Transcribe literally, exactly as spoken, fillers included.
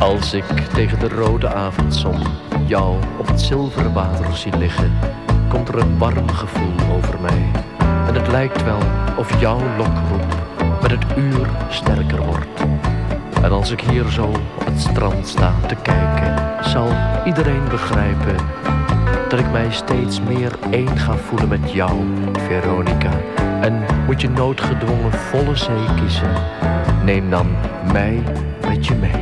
Als ik tegen de rode avondzon jou op het zilveren water zie liggen, komt er een warm gevoel over mij. En het lijkt wel of jouw lokroep met het uur sterker wordt. En als ik hier zo op het strand sta te kijken, zal iedereen begrijpen dat ik mij steeds meer één ga voelen met jou, Veronica. En moet je noodgedwongen volle zee kiezen, neem dan mij met je mee.